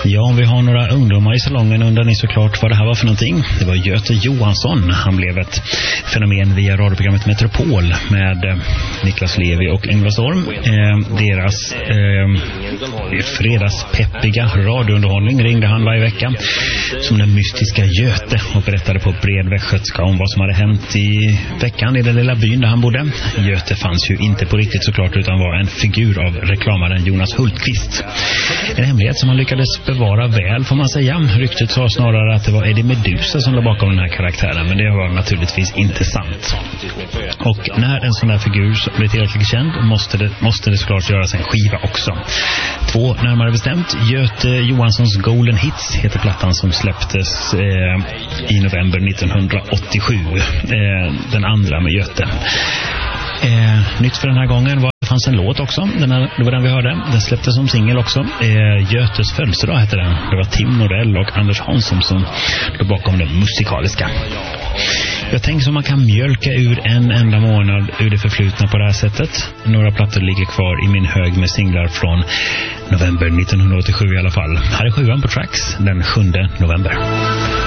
Ja, om vi har några ungdomar i salongen undrar ni såklart vad det här var för någonting. Det var Göte Johansson. Han blev ett fenomen via radioprogrammet Metropol med Niklas Levi och Ingvar Storm. Deras fredagspeppiga radiounderhållning ringde han varje vecka som den mystiska Göte och berättade på bred västgötska om vad som hade hänt i veckan i den lilla byn där han bodde. Göte fanns ju inte på riktigt såklart utan var en figur av reklamaren Jonas Hultqvist. En hemlighet som han lyckades bevara väl får man säga. Ryktet sa snarare att det var Eddie Meduza som låg bakom den här karaktären, men det var naturligtvis inte sant. Och när en sån där figur blir tillräckligt känd måste det såklart göras en skiva också. 2 närmare bestämt. Göte Johanssons Golden Hits heter plattan som släpptes i november 1987. Den andra med Göte. Nytt för den här gången var det fanns en låt också. Det var den vi hörde. Den släpptes som singel också. Götes födelsedag heter den. Det var Tim Norell och Anders Hansson som låg bakom det musikaliska. Jag tänker som man kan mjölka ur en enda månad ur det förflutna på det här sättet. Några plattor ligger kvar i min hög med singlar från november 1987 i alla fall. Här är 7:an på Tracks den 7 november.